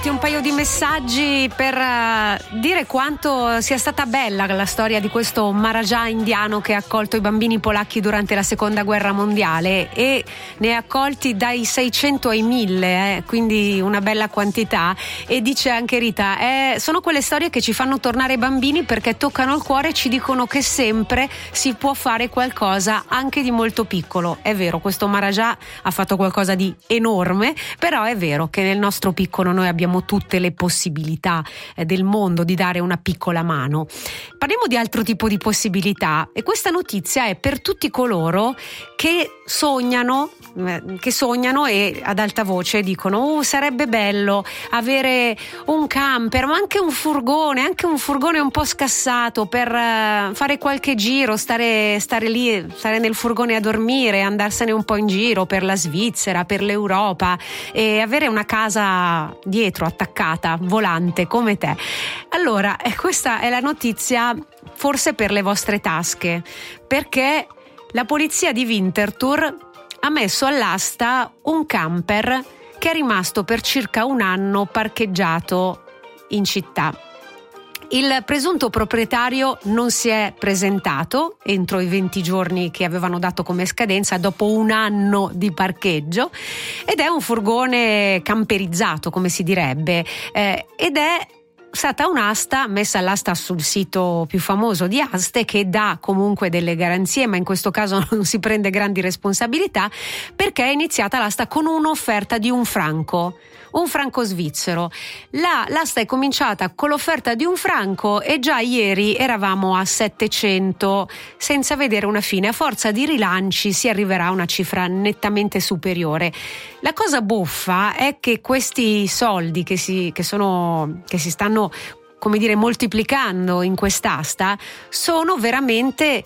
leggerti un paio di messaggi per dire quanto sia stata bella la storia di questo Maharaja indiano che ha accolto i bambini polacchi durante la seconda guerra mondiale, e ne ha accolti dai 600 ai 1000, quindi una bella quantità. E dice anche Rita, sono quelle storie che ci fanno tornare bambini perché toccano il cuore e ci dicono che sempre si può fare qualcosa anche di molto piccolo. È vero, questo Maharaja ha fatto qualcosa di enorme, però è vero che nel nostro piccolo noi abbiamo tutte le possibilità del mondo di dare una piccola mano. Parliamo di altro tipo di possibilità, e questa notizia è per tutti coloro che sognano e ad alta voce dicono sarebbe bello avere un camper, ma anche un furgone un po' scassato per fare qualche giro, stare lì, stare nel furgone a dormire, andarsene un po' in giro per la Svizzera, per l'Europa, e avere una casa dietro attaccata, volante come te. Allora, questa è la notizia forse per le vostre tasche, perché la polizia di Winterthur ha messo all'asta un camper che è rimasto per circa un anno parcheggiato in città. Il presunto proprietario non si è presentato entro i 20 giorni che avevano dato come scadenza dopo un anno di parcheggio, ed è un furgone camperizzato, come si direbbe, ed è stata un'asta messa all'asta sul sito più famoso di aste, che dà comunque delle garanzie, ma in questo caso non si prende grandi responsabilità, perché è iniziata l'asta con un'offerta di un franco svizzero. L'asta è cominciata con l'offerta di un franco e già ieri eravamo a 700, senza vedere una fine. A forza di rilanci si arriverà a una cifra nettamente superiore. La cosa buffa è che questi soldi che si stanno, come dire, moltiplicando in quest'asta sono veramente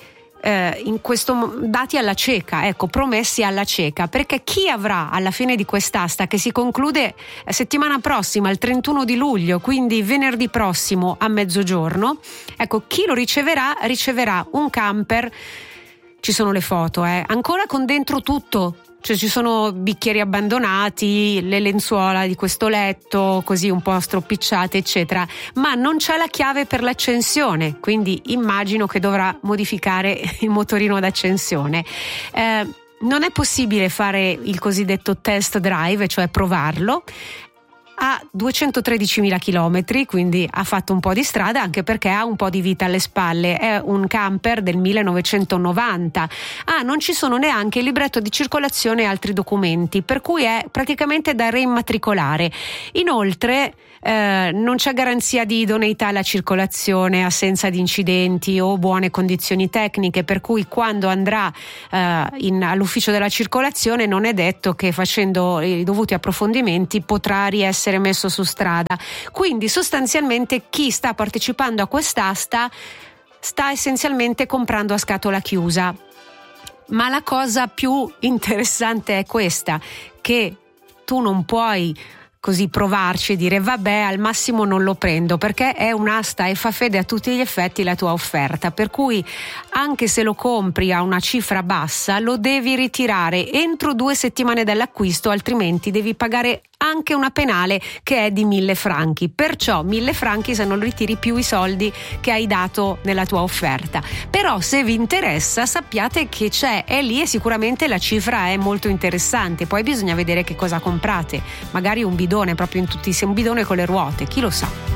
dati alla cieca, promessi alla cieca, perché chi avrà alla fine di quest'asta, che si conclude settimana prossima, il 31 di luglio, quindi venerdì prossimo a mezzogiorno, chi lo riceverà un camper. Ci sono le foto, ancora con dentro tutto. Cioè ci sono bicchieri abbandonati, le lenzuola di questo letto così un po' stropicciate eccetera, ma non c'è la chiave per l'accensione, quindi immagino che dovrà modificare il motorino d'accensione. Non è possibile fare il cosiddetto test drive, cioè provarlo. Ha 213.000 chilometri, quindi ha fatto un po' di strada, anche perché ha un po' di vita alle spalle. È un camper del 1990. Non ci sono neanche il libretto di circolazione e altri documenti, per cui è praticamente da reimmatricolare. Inoltre non c'è garanzia di idoneità alla circolazione, assenza di incidenti o buone condizioni tecniche, per cui quando andrà all'ufficio della circolazione non è detto che facendo i dovuti approfondimenti potrà riessere messo su strada. Quindi sostanzialmente chi sta partecipando a quest'asta sta essenzialmente comprando a scatola chiusa. Ma la cosa più interessante è questa, che tu non puoi così provarci e dire vabbè, al massimo non lo prendo, perché è un'asta e fa fede a tutti gli effetti la tua offerta, per cui anche se lo compri a una cifra bassa lo devi ritirare entro 2 settimane dall'acquisto, altrimenti devi pagare anche una penale che è di 1.000 franchi. Perciò 1.000 franchi se non ritiri più i soldi che hai dato nella tua offerta. Però se vi interessa sappiate che è lì, e sicuramente la cifra è molto interessante. Poi bisogna vedere che cosa comprate, magari un bidone proprio un bidone con le ruote, chi lo sa.